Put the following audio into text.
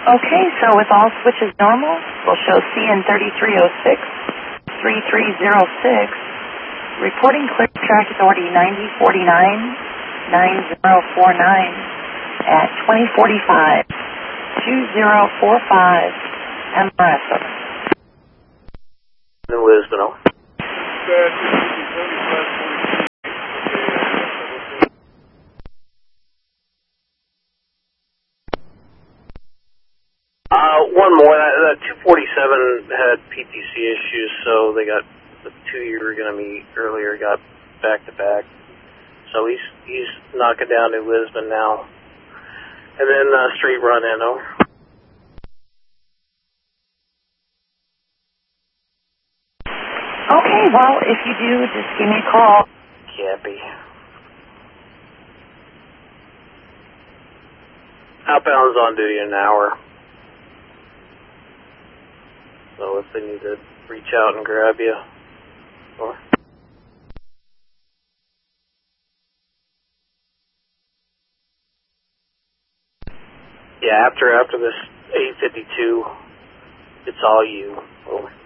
Okay, so with all switches normal, we'll show CN 3306, 3306, reporting clear track authority 9049, 9049 at 2045, 2045, MRS. New Lisbon. One more. That 247 had PTC issues, so they got the two you were going to meet earlier got back to back. So he's knocking down New Lisbon now, and then straight run in. Over. Okay, well, if you do, just give me a call. Cappy. Outbound's on duty in an hour. So if they need to reach out and grab you, or yeah, after this 852, it's all you. Over.